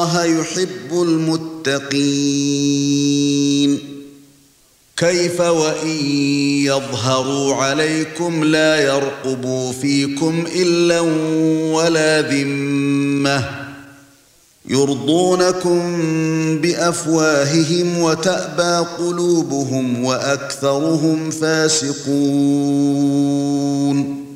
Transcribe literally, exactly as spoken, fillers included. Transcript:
الله يحب المتقين كيف وإن يظهروا عليكم لا يرقبوا فيكم إلا ولا ذمة يرضونكم بأفواههم وتأبى قلوبهم وأكثرهم فاسقون